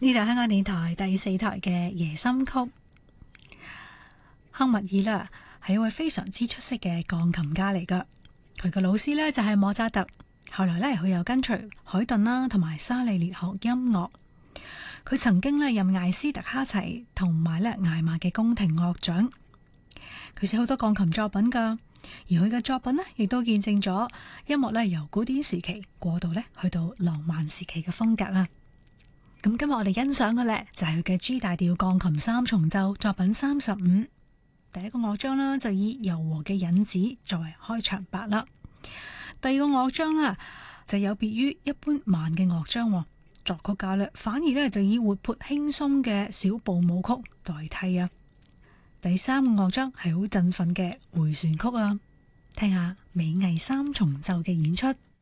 呢度香港電台第4台嘅夜心曲。亨密爾啦係一位非常之出色嘅鋼琴家嚟噶，佢嘅老師呢就係莫扎特，後來呢，佢又跟隨海頓啦同埋沙利列學音樂。佢曾經呢任艾斯特哈齊同埋呢艾瑪嘅宮廷樂長，佢寫好多鋼琴作品噶，而佢嘅作品呢亦都見證咗音樂呢由古典時期過渡呢去到浪漫時期嘅風格啊！咁今日我哋欣賞嘅呢就係佢嘅 G 大調鋼琴三重奏作品35。第一個樂章啦就以柔和嘅引子作為開場白啦，第二個樂章啦就有別於一般慢嘅樂章，作曲家呢反而呢就以活潑輕鬆嘅小步舞曲代替啊。第三個樂章係好振奮嘅回旋曲啊，聽下美藝三重奏嘅演出。